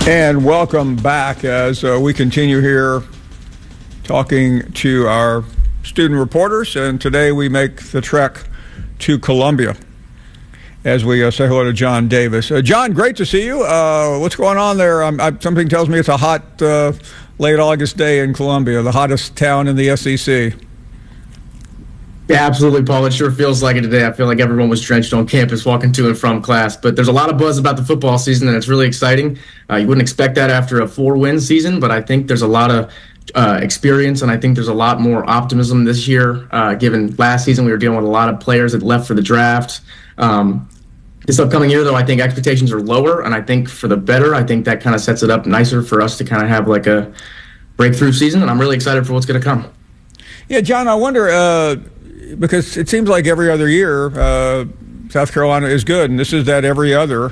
And welcome back as we continue here talking to our student reporters. And today we make the trek to Columbia as we say hello to John Davis. John, great to see you. What's going on there? Something tells me it's a hot late August day in Columbia, the hottest town in the SEC. Yeah, absolutely, Paul. It sure feels like it today. I feel like everyone was drenched on campus walking to and from class. But there's a lot of buzz about the football season, and it's really exciting. You wouldn't expect that after a 4-win season, but I think there's a lot of experience, and I think there's a lot more optimism this year. Given last season, we were dealing with a lot of players that left for the draft. This upcoming year, though, I think expectations are lower, and I think for the better. I think that kind of sets it up nicer for us to kind of have like a breakthrough season, and I'm really excited for what's going to come. Yeah, John, I wonder, because it seems like every other year South Carolina is good, and this is that every other.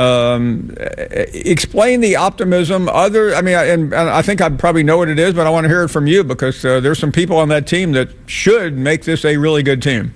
Explain the optimism. And I think I probably know what it is, but I want to hear it from you because there's some people on that team that should make this a really good team.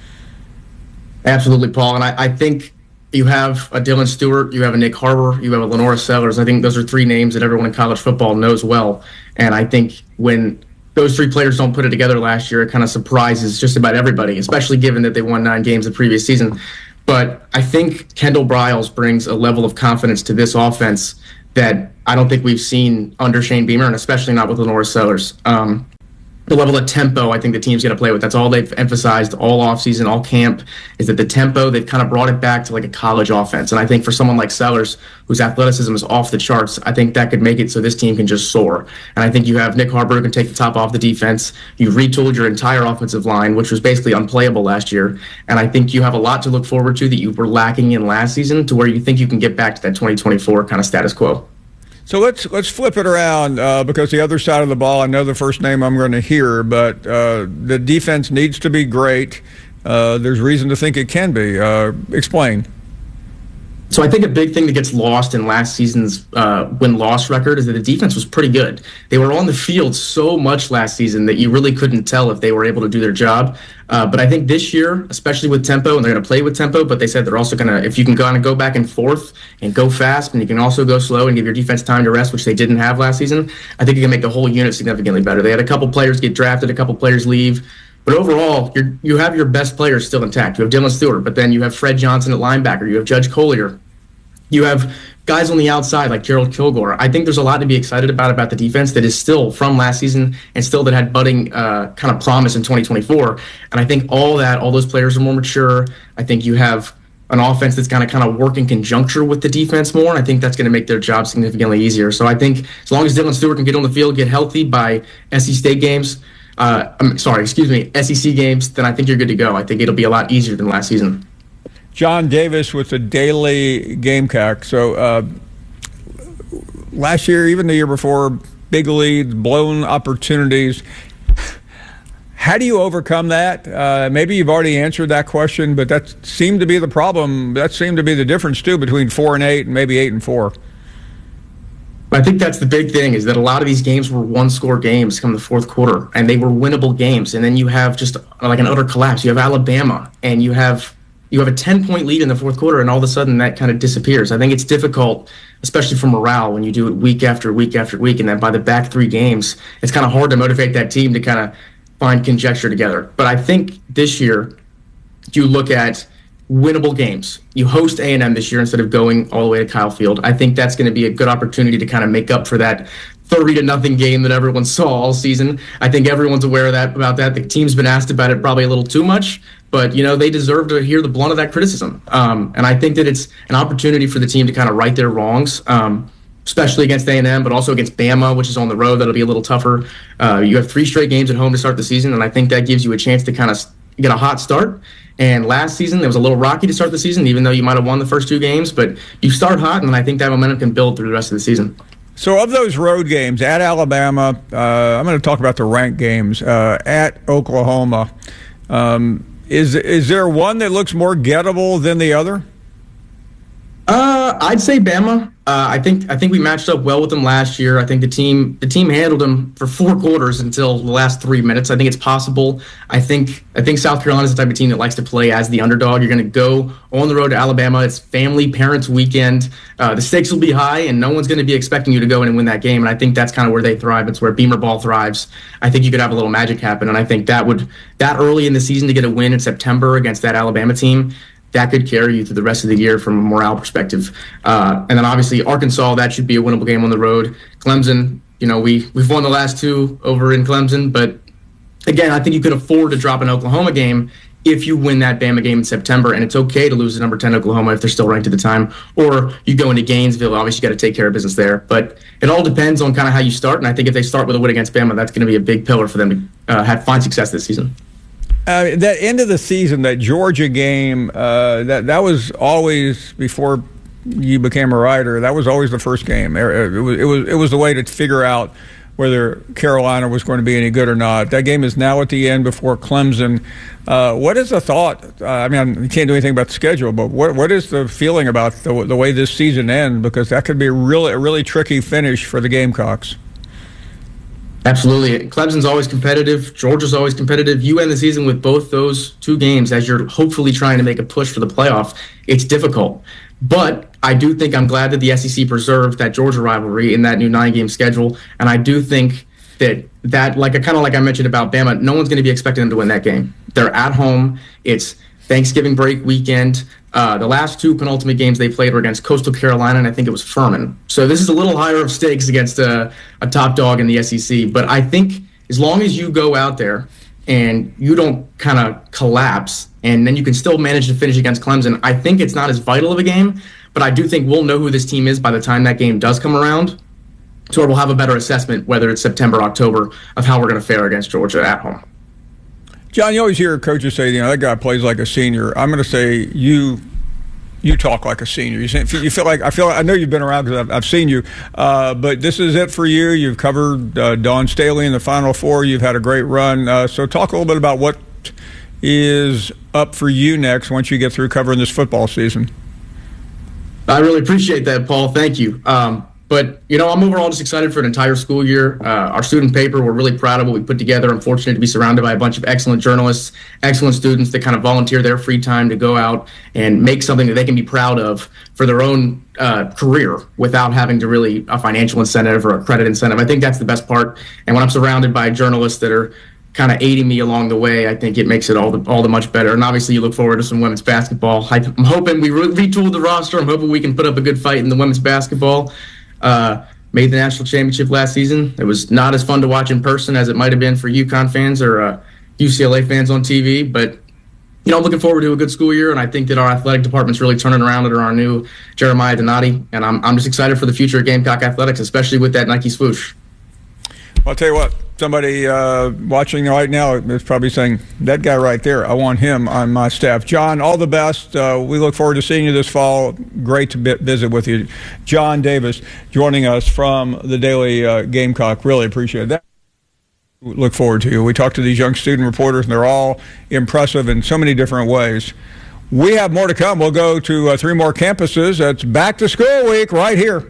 Absolutely, Paul. And I think you have a Dylan Stewart, you have a Nick Harbor, you have a Lenora Sellers. I think those are three names that everyone in college football knows well. And I think when those three players don't put it together last year, it kind of surprises just about everybody, especially given that they won 9 games the previous season. But I think Kendall Briles brings a level of confidence to this offense that I don't think we've seen under Shane Beamer, and especially not with Lenora Sellers. The level of tempo I think the team's going to play with. That's all they've emphasized all offseason, all camp, is that the tempo, they've kind of brought it back to like a college offense. And I think for someone like Sellers, whose athleticism is off the charts, I think that could make it so this team can just soar. And I think you have Nick Harbor who can take the top off the defense. You've retooled your entire offensive line, which was basically unplayable last year. And I think you have a lot to look forward to that you were lacking in last season to where you think you can get back to that 2024 kind of status quo. So let's flip it around because the other side of the ball, I know the first name I'm going to hear, but the defense needs to be great. There's reason to think it can be. Explain. So I think a big thing that gets lost in last season's win-loss record is that the defense was pretty good. They were on the field so much last season that you really couldn't tell if they were able to do their job. But I think this year, especially with tempo, and they're going to play with tempo, but they said they're also going to, if you can kind of go back and forth and go fast, and you can also go slow and give your defense time to rest, which they didn't have last season, I think you can make the whole unit significantly better. They had a couple players get drafted, a couple players leave. But overall, you have your best players still intact. You have Dylan Stewart, but then you have Fred Johnson at linebacker. You have Judge Collier. You have guys on the outside like Gerald Kilgore. I think there's a lot to be excited about the defense that is still from last season and still that had budding kind of promise in 2024. And I think all those players are more mature. I think you have an offense that's kind of work in conjuncture with the defense more, and I think that's going to make their job significantly easier. So I think as long as Dylan Stewart can get on the field, get healthy by SEC games, SEC games, then I think you're good to go. I think it'll be a lot easier than last season. John Davis with the Daily Gamecock. So last year, even the year before, big leads, blown opportunities. How do you overcome that? Maybe you've already answered that question, but that seemed to be the problem. That seemed to be the difference, too, between 4-8 and maybe 8-4. I think that's the big thing, is that a lot of these games were one-score games come the fourth quarter, and they were winnable games. And then you have just like an utter collapse. You have Alabama, and you have a 10-point lead in the fourth quarter, and all of a sudden that kind of disappears. I think it's difficult, especially for morale, when you do it week after week after week, and then by the back 3 games, it's kind of hard to motivate that team to kind of find conjecture together. But I think this year, you look at winnable games. You host A&M this year instead of going all the way to Kyle Field. I think that's going to be a good opportunity to kind of make up for that 30-0 game that everyone saw all season. I think everyone's aware about that. The team's been asked about it probably a little too much, but they deserve to hear the blunt of that criticism. And I think that it's an opportunity for the team to kind of right their wrongs, especially against A&M, but also against Bama, which is on the road. That'll be a little tougher. You have 3 straight games at home to start the season, and I think that gives you a chance to kind of get a hot start. And last season, it was a little rocky to start the season, even though you might have won the first 2 games. But you start hot, and I think that momentum can build through the rest of the season. So of those road games, at Alabama, I'm going to talk about the ranked games, at Oklahoma, is there one that looks more gettable than the other? I'd say Bama. I think we matched up well with them last year. I think the team handled them for 4 quarters until the last 3 minutes. I think it's possible. I think South Carolina is the type of team that likes to play as the underdog. You're going to go on the road to Alabama. It's family parents weekend. The stakes will be high, and no one's going to be expecting you to go in and win that game. And I think that's kind of where they thrive. It's where Beamer ball thrives. I think you could have a little magic happen, and I think that early in the season to get a win in September against that Alabama team, that could carry you through the rest of the year from a morale perspective. And then obviously Arkansas, that should be a winnable game on the road. Clemson, we've won the last 2 over in Clemson, but again, I think you could afford to drop an Oklahoma game if you win that Bama game in September, and it's okay to lose to number 10 Oklahoma if they're still ranked at the time, or you go into Gainesville. Obviously you got to take care of business there, but it all depends on kind of how you start, and I think if they start with a win against Bama, that's going to be a big pillar for them to find success this season. That end of the season, that Georgia game, that was always, before you became a writer, that was always the first game. It was the way to figure out whether Carolina was going to be any good or not. That game is now at the end before Clemson. What is the thought? I mean, you can't do anything about the schedule, but what is the feeling about the way this season ends? Because that could be a really tricky finish for the Gamecocks. Absolutely. Clemson's always competitive. Georgia's always competitive. You end the season with both those 2 games as you're hopefully trying to make a push for the playoff. It's difficult. But I do think I'm glad that the SEC preserved that Georgia rivalry in that new 9-game schedule. And I do think that kind of like I mentioned about Bama, no one's going to be expecting them to win that game. They're at home. It's Thanksgiving break weekend. The last 2 penultimate games they played were against Coastal Carolina, and I think it was Furman. So this is a little higher of stakes against a top dog in the SEC. But I think as long as you go out there and you don't kind of collapse, and then you can still manage to finish against Clemson, I think it's not as vital of a game. But I do think we'll know who this team is by the time that game does come around. So we'll have a better assessment, whether it's September, October, of how we're going to fare against Georgia at home. John, you always hear coaches say, that guy plays like a senior. I'm going to say you talk like a senior. You feel like I know you've been around because I've seen you, but this is it for you. You've covered Dawn Staley in the Final Four. You've had a great run. So talk a little bit about what is up for you next once you get through covering this football season. I really appreciate that, Paul. Thank you. But, I'm overall just excited for an entire school year. Our student paper, we're really proud of what we put together. I'm fortunate to be surrounded by a bunch of excellent journalists, excellent students that kind of volunteer their free time to go out and make something that they can be proud of for their own career without having to really a financial incentive or a credit incentive. I think that's the best part. And when I'm surrounded by journalists that are kind of aiding me along the way, I think it makes it all the much better. And obviously you look forward to some women's basketball. I'm hoping we retooled the roster. I'm hoping we can put up a good fight in the women's basketball. Made the national championship last season. It was not as fun to watch in person as it might have been for UConn fans or UCLA fans on TV. But, I'm looking forward to a good school year, and I think that our athletic department's really turning around under our new Jeremiah Donati. And I'm just excited for the future of Gamecock athletics, especially with that Nike swoosh. Well, I'll tell you what, somebody watching right now is probably saying, that guy right there, I want him on my staff. John, all the best. We look forward to seeing you this fall. Great to visit with you. John Davis joining us from the Daily Gamecock. Really appreciate that. Look forward to you. We talk to these young student reporters, and they're all impressive in so many different ways. We have more to come. We'll go to 3 more campuses. It's back to school week right here.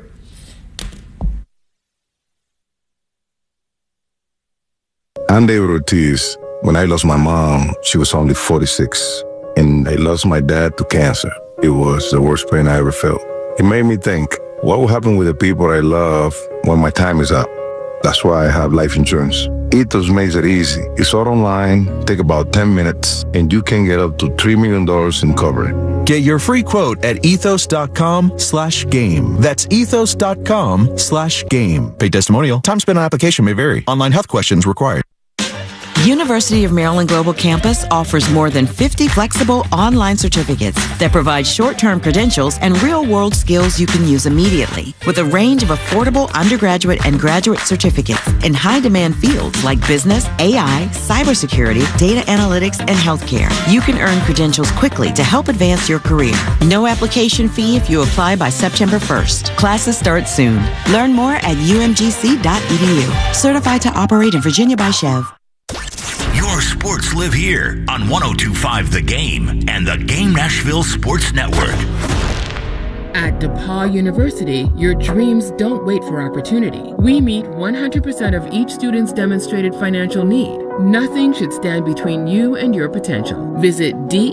I'm David Ortiz. When I lost my mom, she was only 46, and I lost my dad to cancer. It was the worst pain I ever felt. It made me think, what will happen with the people I love when my time is up? That's why I have life insurance. Ethos makes it easy. It's all online, take about 10 minutes, and you can get up to $3 million in coverage. Get your free quote at ethos.com/game. That's ethos.com/game. Paid testimonial. Time spent on application may vary. Online health questions required. University of Maryland Global Campus offers more than 50 flexible online certificates that provide short-term credentials and real-world skills you can use immediately. With a range of affordable undergraduate and graduate certificates in high-demand fields like business, AI, cybersecurity, data analytics, and healthcare, you can earn credentials quickly to help advance your career. No application fee if you apply by September 1st. Classes start soon. Learn more at umgc.edu. Certified to operate in Virginia by Chev. Your sports live here on 102.5 The Game and the Game Nashville Sports Network. At DePaul University, your dreams don't wait for opportunity. We meet 100% of each student's demonstrated financial need. Nothing should stand between you and your potential. Visit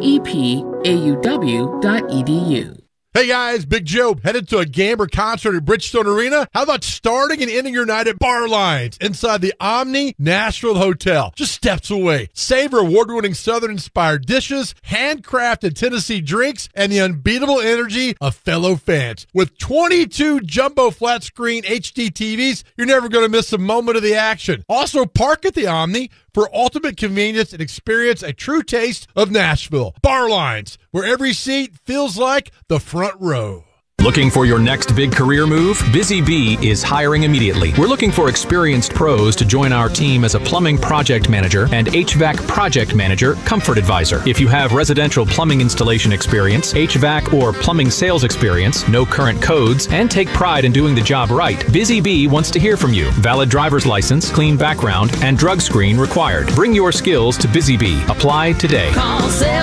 depauw.edu. Hey guys, Big Joe, headed to a game or concert at Bridgestone Arena? How about starting and ending your night at Bar Lines inside the Omni Nashville Hotel, just steps away? Savor award-winning Southern-inspired dishes, handcrafted Tennessee drinks, and the unbeatable energy of fellow fans. With 22 jumbo flat-screen HD TVs, you're never going to miss a moment of the action. Also, park at the Omni for ultimate convenience and experience a true taste of Nashville. Bar Lines, where every seat feels like the front row. Looking for your next big career move? Busy Bee is hiring immediately. We're looking for experienced pros to join our team as a plumbing project manager and HVAC project manager, comfort advisor. If you have residential plumbing installation experience, HVAC or plumbing sales experience, know current codes, and take pride in doing the job right, Busy Bee wants to hear from you. Valid driver's license, clean background, and drug screen required. Bring your skills to Busy Bee. Apply today. Call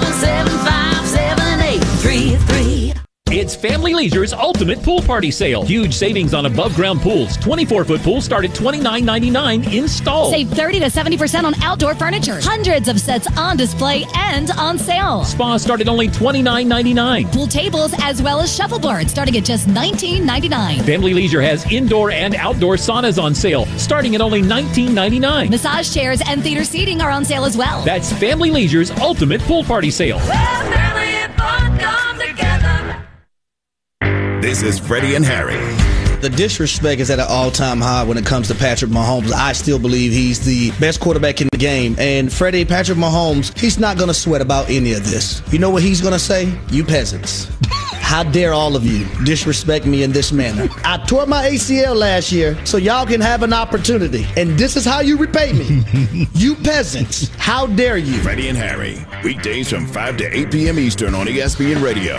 775-7833. It's Family Leisure's Ultimate Pool Party Sale. Huge savings on above-ground pools. 24-foot pools start at $29.99 installed. Save 30 to 70% on outdoor furniture. Hundreds of sets on display and on sale. Spas start at only $29.99. Pool tables as well as shuffleboards starting at just $19.99. Family Leisure has indoor and outdoor saunas on sale starting at only $19.99. Massage chairs and theater seating are on sale as well. That's Family Leisure's Ultimate Pool Party Sale. Well, family and fun come together. This is Freddie and Harry. The disrespect is at an all-time high when it comes to Patrick Mahomes. I still believe he's the best quarterback in the game. And Patrick Mahomes, he's not going to sweat about any of this. You know what he's going to say? You peasants. How dare all of you disrespect me in this manner? I tore my ACL last year so y'all can have an opportunity. And this is how you repay me. You peasants. How dare you? Freddie and Harry. Weekdays from 5 to 8 p.m. Eastern on ESPN Radio.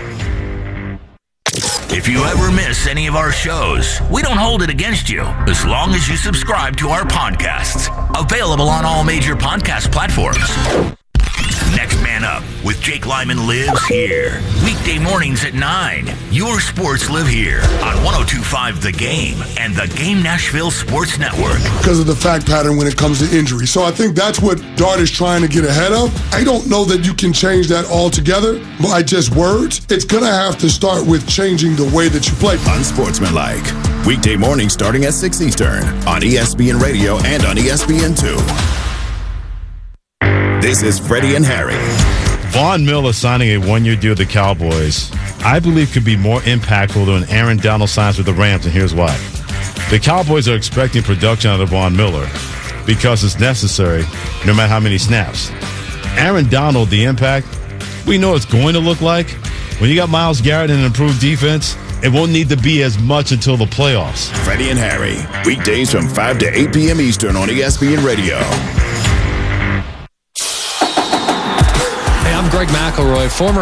If you ever miss any of our shows, we don't hold it against you as long as you subscribe to our podcasts. Available on all major podcast platforms. Next Man Up with Jake Lyman lives here. Weekday mornings at 9. Your sports live here on 102.5 The Game and The Game Nashville Sports Network. Because of the fact pattern when it comes to injury. So I think that's what Dart is trying to get ahead of. I don't know that you can change that altogether by just words. It's going to have to start with changing the way that you play. Unsportsmanlike. Weekday mornings starting at 6 Eastern on ESPN Radio and on ESPN2. This is Freddie and Harry. Von Miller signing a one-year deal with the Cowboys, I believe, could be more impactful than Aaron Donald signs with the Rams, and here's why. The Cowboys are expecting production out of Von Miller because it's necessary no matter how many snaps. Aaron Donald, the impact, we know it's going to look like. When you got Myles Garrett and an improved defense, it won't need to be as much until the playoffs. Freddie and Harry, weekdays from 5 to 8 p.m. Eastern on ESPN Radio. I'm Greg McElroy, former